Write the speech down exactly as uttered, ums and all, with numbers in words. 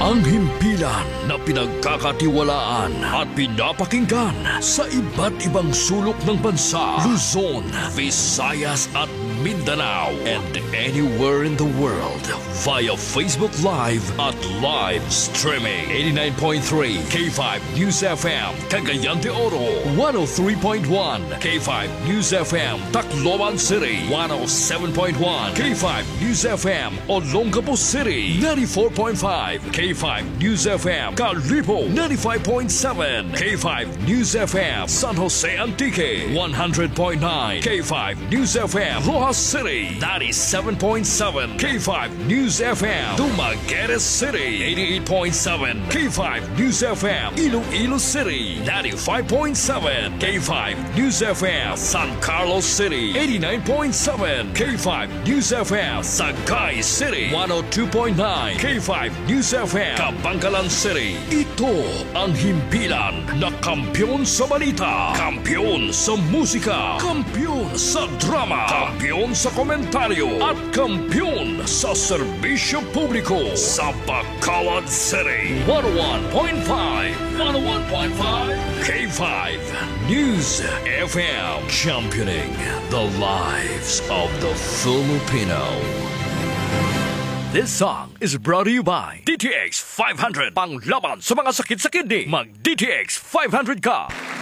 Ang himpilan na pinagkakatiwalaan at pinapakinggan sa iba't ibang sulok ng bansa, Luzon, Visayas at Mindanao, and anywhere in the world via Facebook Live at live streaming. eighty-nine point three K five News F M, Cagayan de Oro. one oh three point one K five News F M, Tacloban City. one oh seven point one K five News F M, Olongapo City. ninety-four point five K five News F M, Calibo. ninety-five point seven K five News F M, San Jose Antique. one hundred point nine K five News F M, Rojas City. ninety-seven point seven K five News F M, Dumaguete City. eighty-eight point seven K five News F M, Iloilo City. ninety-five point seven K five News F M, San Carlos City. eighty-nine point seven K five News F M, Sagay City. one oh two point nine K five News F M, Kabangkalan City. Ito ang himpilan na kampyon sa balita, kampyon sa musika, kampyon sa drama, kampyon sa komentaryo, at kampyon sa serbisyo publiko sa Bacolod City. one oh one point five one oh one point five K five News F M, championing the lives of the Filipino. This song is brought to you by D T X five hundred. Panglaban sa mga sakit sa kidney. Mag D T X five hundred ka.